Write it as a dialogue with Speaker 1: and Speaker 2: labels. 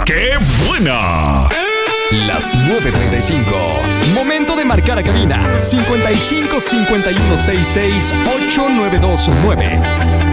Speaker 1: ¡Qué buena! Las 9:35.
Speaker 2: Momento de marcar a cabina 55 51 66 8929.